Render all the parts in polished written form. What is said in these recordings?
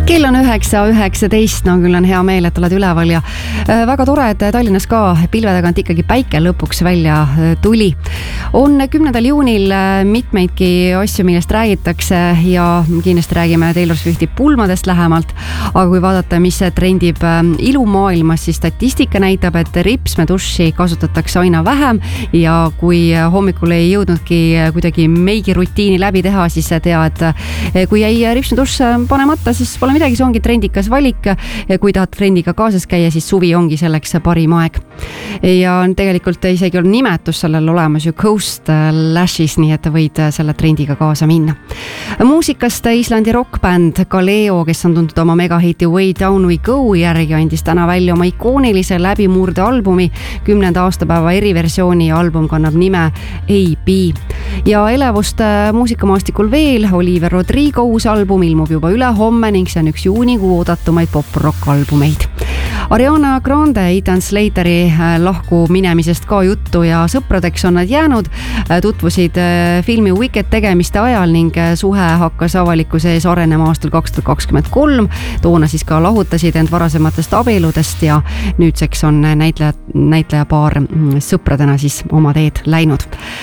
Kell on 9:19, no küll on hea meel, et oled üleval ja väga tore, et Tallinnas ka pilve tagant ikkagi päike lõpuks välja tuli. On 10. juunil mitmeidki asju, millest räägitakse ja kindlasti räägime Taylor Swifti pulmadest lähemalt, aga kui vaadata, mis trendib ilumaailmas, siis statistika näitab, et ripsmeduši kasutatakse aina vähem ja kui hommikul ei jõudnudki kuidagi meigi rutiini läbi teha, siis tea, et kui jäi ripsmeduš panemata, siis pole midagi, see ongi trendikas valik. Kui tahad trendiga kaasas käia, siis suvi ongi selleks parim aeg. Ja tegelikult isegi on nimetus sellel olemas ju Coast Lashes, nii et võid selle trendiga kaasa minna. Muusikast Islandi rockbänd Kaleo, kes on tuntud oma megahiti Way Down We Go järgi, andis täna välja oma ikoonilise läbimurde albumi 10. aastapäeva eriversiooni ja album kannab nime AB. Ja elevust muusikamaastikul veel, Oliver Rodrigo uus album ilmub juba ülehomme ning see on üks juunikuu oodatumaid pop-rock albumeid. Ariana Grande, Ethan Slateri lahku minemisest ka juttu ja sõpradeks on nad jäänud, tutvusid filmi Wicked tegemiste ajal ning suhe hakkas avalikkuse ees arenema aastal 2023. Toona siis ka lahutasid end varasematest abieludest ja nüüdseks on näitlejapaar sõpradena siis oma teed läinud.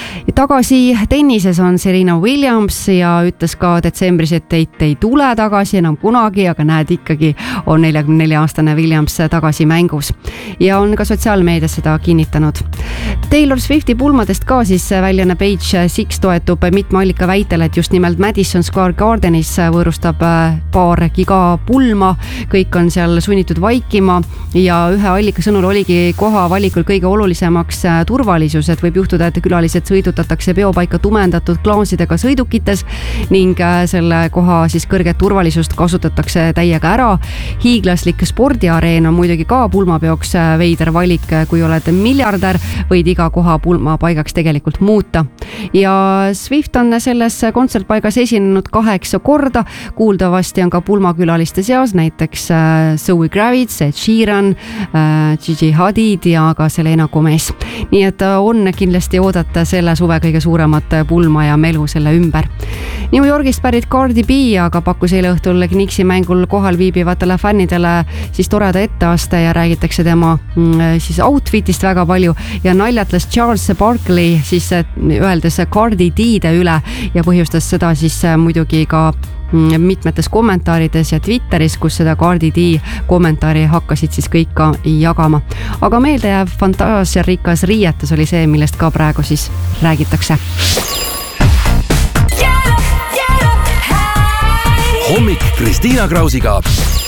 Tagasi tennises on Serena Williams ja ütles ka detsembris, et ei tule tagasi enam kunagi, aga näed, ikkagi on 44-aastane Williams tagasi mängus ja on ka sotsiaalmeedias seda kinnitanud. Taylor Swifti pulmadest ka siis väljaanne Page Six toetub mitme allika väitel, et just nimelt Madison Square Gardenis võõrustab paar gigapulma, kõik on seal sunnitud vaikima ja ühe allika sõnul oligi koha valikul kõige olulisemaks turvalisus, et võib juhtuda, et külalised sõidutatakse peopaika tumendatud klaasidega sõidukites ning selle koha siis kõrget turvalisust kasutatakse täiega ära. Hiiglaslik spordiareen on muidugi ka pulmapeoks veider valik, kui oled miljardär, võid iga koha pulmapaigaks tegelikult muuta. Ja Swift on selles kontsertpaigas esinenud 8 korda, kuuldavasti on ka pulmakülaliste seas näiteks Zoe Kravitz, Ed Sheeran, Gigi Hadid ja ka Selena Gomez. Nii et on kindlasti oodata selle suve kõige suuremat pulma ja melu selle ümber. New Yorgist pärit Cardi B aga pakkus eile õhtul Knicksi mängul kohal viibivatele fännidele siis toreda etteaste ja räägitakse tema siis outfitist väga palju ja naljatles Charles Barkley siis öeldes Cardi D-de üle ja põhjustas seda siis muidugi ka mitmetes kommentaarides ja Twitteris, kus seda Cardi D kommentaari hakkasid siis kõik ka jagama. Aga meeldejääv fantaasiarikas riietus oli see, millest ka praegu siis räägitakse. Hommik Kristiina Krausiga.